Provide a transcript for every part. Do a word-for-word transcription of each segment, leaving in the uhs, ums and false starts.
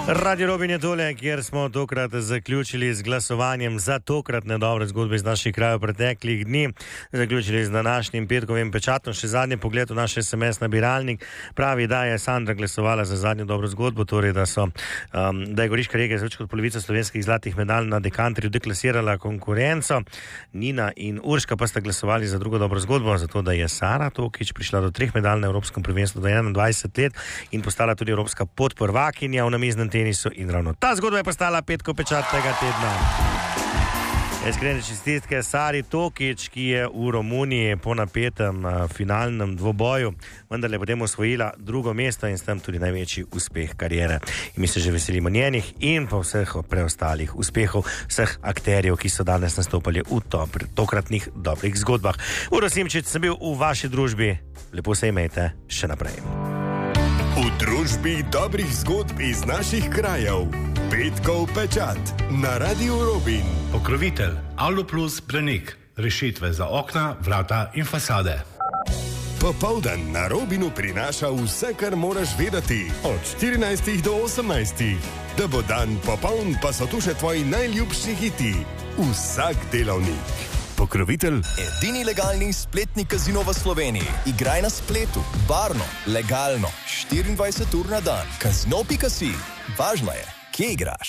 Radio Robin je tole, kjer smo tokrat zaključili z glasovanjem za tokratne dobre zgodbe iz naših krajev preteklih dni. Zaključili z današnjim petkovim pečatom. Še zadnji pogled v naš es em es nabiralnik pravi, da je Sandra glasovala za zadnjo dobro zgodbo, torej da, so, um, da je Goriška regija z več kot polovico slovenskih zlatih medalj na dekanterju deklasirala konkurenco. Nina in Urška pa sta glasovali za drugo dobro zgodbo, zato da je Sara Tokič prišla do treh medalj na evropskem prvenstvu do enaindvajset let in postala tudi evropska podprvakinja v namiznem tenisu in ravno ta zgodba je postala petkov pečat tega tedna. Iskrene čestitke Sari Tokič, ki je v Romuniji po napetem uh, finalnem dvoboju vendarle potem osvojila drugo mesto in s tem tudi največji uspeh kariere. In mi se že veselimo njenih in pa vseh preostalih uspehov vseh akterjev, ki so danes nastopali v to, tokratnih dobrih zgodbah. Uroš Simčič sem bil v vaši družbi. Lepo se imejte še naprej. V družbi dobrih zgodb iz naših krajev. Petkov pečat na Radio Robin. Pokrovitelj Aluplus Branik. Rešitve za okna, vrata in fasade. Popoldan na Robinu prinaša vse, kar moraš vedeti. Od štirinajstih do osemnajstih. Da bo dan popoln, pa so tu še tvoji najljubši hiti. Vsak delavnik. Pokrovitelj edini legalni spletni kazino v Sloveniji. Igraj na spletu, barno, legalno, štiriindvajset ur na dan. Kazino pika si. Važno je, kje igraš.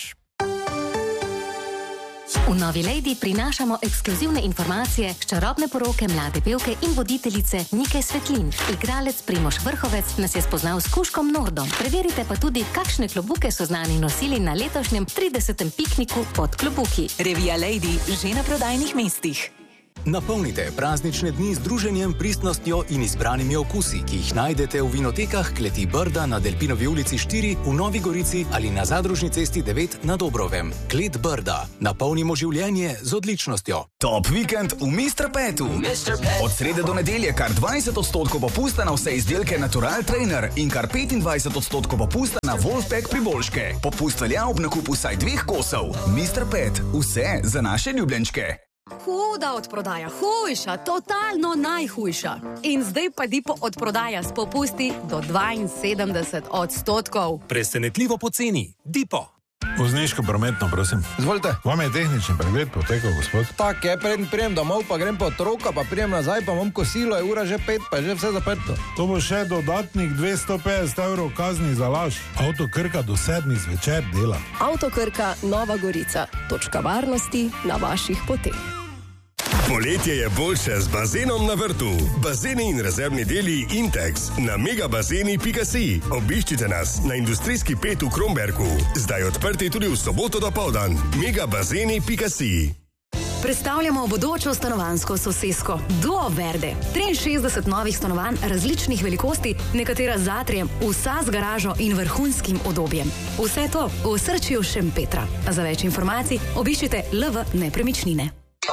V Novi Lady prinašamo ekskluzivne informacije s čarobne poroke mlade pevke in voditeljice Nike Svetlin. Igralec Primož Vrhovec nas je spoznal s kužkom Nordom. Preverite pa tudi, kakšne klobuke so znani nosili na letošnjem tridesetem pikniku pod klobuki. Revija Lady že na prodajnih mestih. Napolnite praznične dni z druženjem, pristnostjo in izbranimi okusi, ki jih najdete v vinotekah Kleti Brda na Delpinovi ulici štiri v Novi Gorici ali na Zadružni cesti devet na Dobrovem. Klet Brda. Napolnimo življenje z odličnostjo. Top vikend v mister Petu. Od srede do nedelje kar dvajset odstotkov popusta na vse izdelke Natural Trainer in kar petindvajset odstotkov popusta na Wolfpack priboljške. Popust velja ob nakupu vsaj dveh kosov. mister Pet. Vse za naše ljubljenčke. Huda odprodaja, hujša, totalno najhujša. In zdaj pa Dipo odprodaja s popusti do dvainsedemdeset odstotkov. Presenetljivo poceni. Dipo. Vozniško prometno, prosim. Izvolite. Vam je tehnični pregled potekal, gospod? Tak je, preden prijem domov, pa grem po otroka, pa prijem nazaj, pa imam kosilo, je ura že pet, pa je že vse zaprto. To bo še dodatnih dvesto petdeset evrov kazni za laž. Avto Krka do sedmih zvečer dela. Avto Krka Nova Gorica. Točka varnosti na vaših poteh. Poletje je boljše z bazenom na vrtu. Bazeni in rezervni deli Intex na megabazeni pika si. Obiščite nas na industrijski pet v Kromberku. Zdaj odprti tudi v soboto dopoldan. megabazeni pika si. Predstavljamo bodočo stanovanjsko sosesko Duo Verde. triinšestdeset novih stanovanj različnih velikosti, nekatera z atrijem, vsa z garažo in vrhunskim udobjem. Vse to v osrčju Šempetra. Za več informacij obiščite L V Nepremičnine.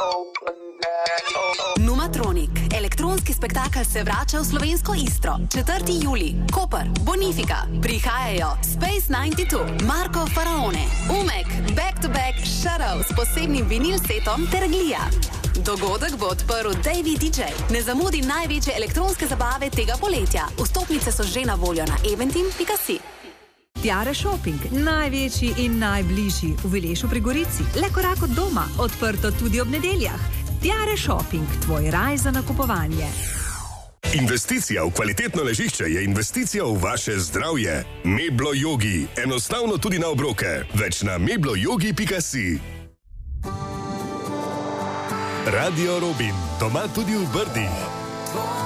Numatronik. Elektronski spektakel se vrača v slovensko Istro. četrti julij. Koper, Bonifika. Prihajajo Space devetdeset dva, Marko Faraone, Umek, Back to Back, Shadow s posebnim vinil setom ter Glija. Dogodek bo odprl Davey D J. Ne zamudi največje elektronske zabave tega poletja. Vstopnice so že na voljo na eventim pika si. Tiare Shopping, največji in najbližji v Vilešu pri Gorici. Le korak od doma, odprto tudi ob nedeljah. Tiare Shopping, tvoj raj za nakupovanje. Investicija v kvalitetno ležišče je investicija v vaše zdravje. Meblo Yogi. Enostavno tudi na obroke. Več na mebloyogi pika si. Radio Robin. Doma tudi v Brdih.